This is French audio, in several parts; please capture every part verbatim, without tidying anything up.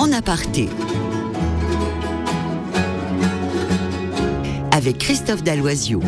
En aparté. Avec Christophe Dalloisiot.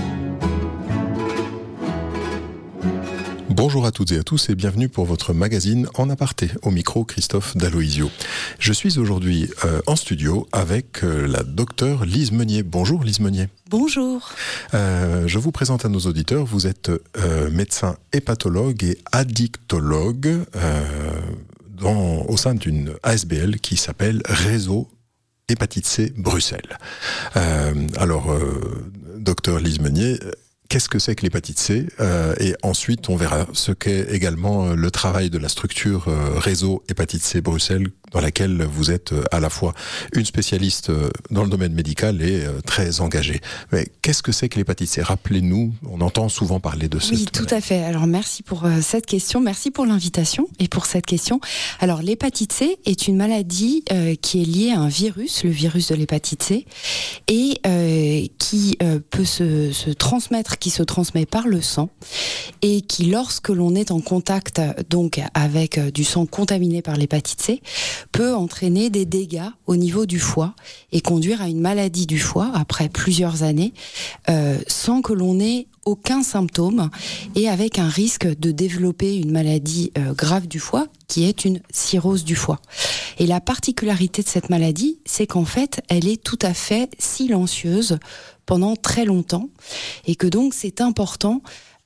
Bonjour à toutes et à tous et bienvenue pour votre magazine En aparté. Au micro, Christophe Dalloisiot. Je suis aujourd'hui euh, en studio avec euh, la docteure Lise Meunier. Bonjour Lise Meunier. Bonjour. Euh, je vous présente à nos auditeurs. Vous êtes euh, médecin hépatologue et addictologue euh, dans, au sein d'une A S B L qui s'appelle Réseau Hépatite C Bruxelles. Euh, alors, euh, docteur Lise Meunier, qu'est-ce que c'est que l'hépatite C euh, et ensuite, on verra ce qu'est également le travail de la structure euh, Réseau Hépatite C Bruxelles, dans laquelle vous êtes euh, à la fois une spécialiste euh, dans le domaine médical et euh, très engagée. Mais qu'est-ce que c'est que l'hépatite C ? Rappelez-nous, on entend souvent parler de ça. Oui, tout à fait. Alors, merci pour euh, cette question. Merci pour l'invitation et pour cette question. Alors, l'hépatite C est une maladie euh, qui est liée à un virus, le virus de l'hépatite C, et euh, qui euh, peut se, se transmettre, qui se transmet par le sang, et qui, lorsque l'on est en contact donc avec euh, du sang contaminé par l'hépatite C, peut entraîner des dégâts au niveau du foie et conduire à une maladie du foie après plusieurs années, euh, sans que l'on ait aucun symptôme et avec un risque de développer une maladie euh, grave du foie qui est une cirrhose du foie. Et la particularité de cette maladie, c'est qu'en fait, elle est tout à fait silencieuse pendant très longtemps et que donc c'est important,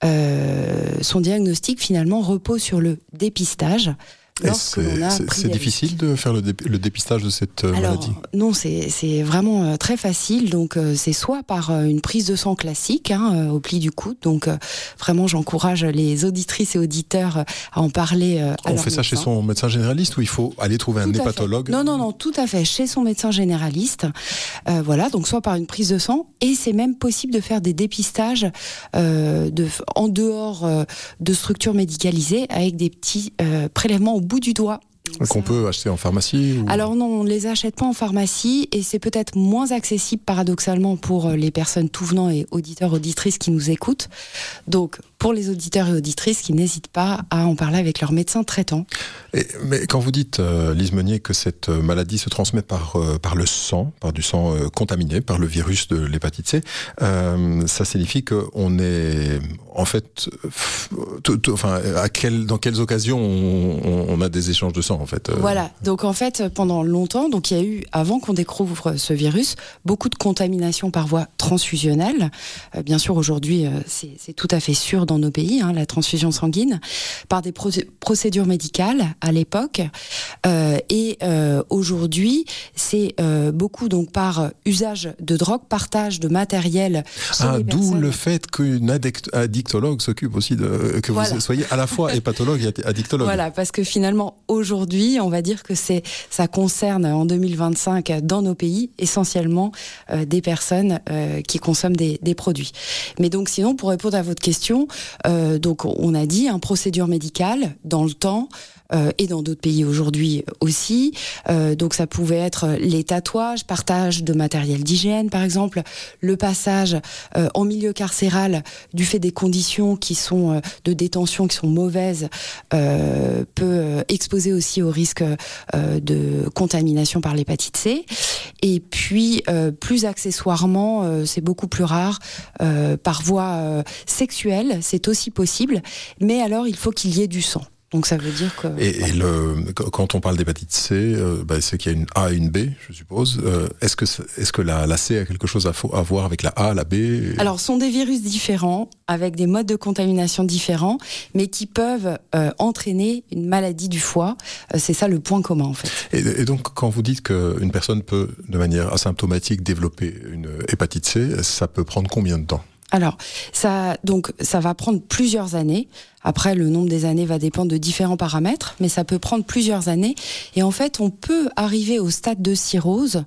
euh, son diagnostic finalement repose sur le dépistage. C'est, c'est, c'est difficile de faire le, dé, le dépistage de cette Alors, maladie ? Non, c'est, c'est vraiment euh, très facile. Donc, euh, c'est soit par euh, une prise de sang classique, hein, euh, au pli du coude. Donc, euh, vraiment, j'encourage les auditrices et auditeurs à en parler euh, à On leur fait ça médecin. Chez son médecin généraliste ou il faut aller trouver tout un hépatologue ? Non, non, non, tout à fait. Chez son médecin généraliste. Euh, voilà, donc soit par une prise de sang. Et c'est même possible de faire des dépistages euh, de, en dehors euh, de structures médicalisées avec des petits euh, prélèvements au bout du doigt. Qu'on peut acheter en pharmacie ou... Alors non, on ne les achète pas en pharmacie et c'est peut-être moins accessible paradoxalement pour les personnes tout venant et auditeurs, auditrices qui nous écoutent. Donc pour les auditeurs et auditrices qui n'hésitent pas à en parler avec leur médecin traitant. Et, mais quand vous dites, euh, Lise Meunier, que cette maladie se transmet par, euh, par le sang, par du sang euh, contaminé, par le virus de l'hépatite C, euh, ça signifie qu'on est, en fait, t- t- enfin, à quel, dans quelles occasions on, on a des échanges de sang, en fait. Voilà, donc en fait, pendant longtemps, donc il y a eu, avant qu'on découvre ce virus, beaucoup de contamination par voie transfusionnelle. Euh, bien sûr, aujourd'hui, euh, c'est, c'est tout à fait sûr dans nos pays, hein, la transfusion sanguine, par des pro- procédures médicales à l'époque. Euh, et euh, aujourd'hui, c'est euh, beaucoup donc par usage de drogue, partage de matériel. Ah, d'où personnes. le fait qu'une addict- addictologue s'occupe aussi de que voilà. Vous soyez à la fois hépatologue et addictologue. Voilà, parce que finalement aujourd'hui, on va dire que c'est ça concerne en deux mille vingt-cinq dans nos pays essentiellement euh, des personnes euh, qui consomment des, des produits. Mais donc sinon, pour répondre à votre question, euh, donc on a dit un procédure médicale dans le temps. Euh, et dans d'autres pays aujourd'hui aussi. Euh, donc ça pouvait être les tatouages, partage de matériel d'hygiène par exemple, le passage euh, en milieu carcéral du fait des conditions qui sont euh, de détention qui sont mauvaises euh, peut euh, exposer aussi au risque euh, de contamination par l'hépatite C. Et puis euh, plus accessoirement, euh, c'est beaucoup plus rare, euh, par voie euh, sexuelle, c'est aussi possible, mais alors il faut qu'il y ait du sang. Donc ça veut dire que... Et, et le, quand on parle d'hépatite C, euh, bah, c'est qu'il y a une A et une B, je suppose. Euh, est-ce que, est-ce que la, la C a quelque chose à, à voir avec la A, la B ? Alors, ce sont des virus différents, avec des modes de contamination différents, mais qui peuvent euh, entraîner une maladie du foie. Euh, c'est ça le point commun, en fait. Et, et donc, quand vous dites qu'une personne peut, de manière asymptomatique, développer une hépatite C, ça peut prendre combien de temps ? Alors, ça, donc, ça va prendre plusieurs années. Après, le nombre des années va dépendre de différents paramètres, mais ça peut prendre plusieurs années. Et en fait, on peut arriver au stade de cirrhose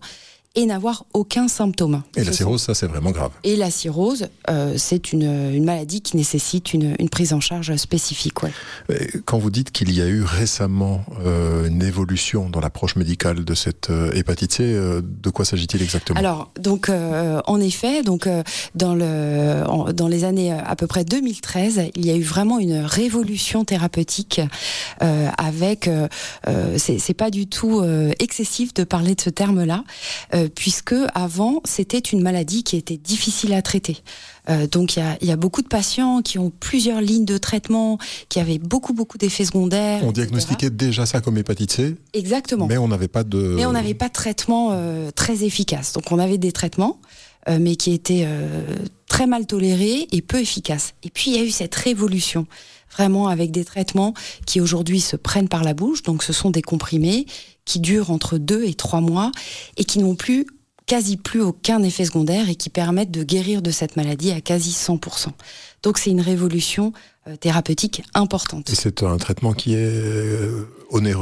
et n'avoir aucun symptôme. Et la cirrhose, ça c'est vraiment grave. Et la cirrhose, euh, c'est une, une maladie qui nécessite une, une prise en charge spécifique. Ouais. Quand vous dites qu'il y a eu récemment euh, une évolution dans l'approche médicale de cette euh, hépatite C, euh, de quoi s'agit-il exactement? Alors, donc, euh, en effet, donc, euh, dans, le, en, dans les années à peu près deux mille treize, il y a eu vraiment une révolution thérapeutique euh, avec, euh, c'est, c'est pas du tout euh, excessif de parler de ce terme-là, euh, puisque avant, c'était une maladie qui était difficile à traiter. Euh, donc il y a, y a beaucoup de patients qui ont plusieurs lignes de traitement, qui avaient beaucoup beaucoup d'effets secondaires. On diagnostiquait et cetera déjà ça comme hépatite C. Exactement. Mais on n'avait pas de. Mais on n'avait pas de traitement euh, très efficace. Donc on avait des traitements, euh, mais qui étaient euh, très mal tolérés et peu efficaces. Et puis il y a eu cette révolution, vraiment avec des traitements qui aujourd'hui se prennent par la bouche. Donc ce sont des comprimés qui durent entre deux et trois mois et qui n'ont plus quasi plus aucun effet secondaire et qui permettent de guérir de cette maladie à quasi cent pour cent. Donc c'est une révolution euh, thérapeutique importante. Et c'est un traitement qui est euh, onéreux